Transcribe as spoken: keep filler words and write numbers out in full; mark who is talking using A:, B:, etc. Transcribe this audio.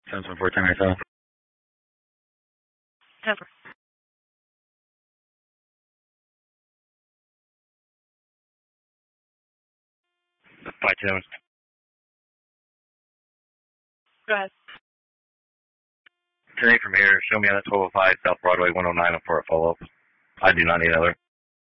A: seven seven four, ten ninety-seven.
B: ten.
A: five two.
B: Go ahead.
A: ten eight from here. Show me on that twelve oh five South Broadway one oh nine for a follow-up. I do not need another.